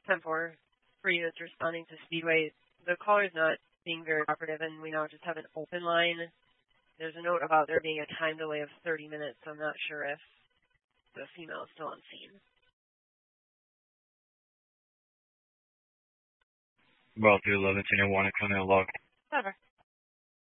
10-4, 3 units responding to Speedway. The caller's not being very cooperative, and we now just have an open line. There's a note about there being a time delay of 30 minutes, so I'm not sure if the female is still on scene. Well, 11, 10, 1, and coming log. Never.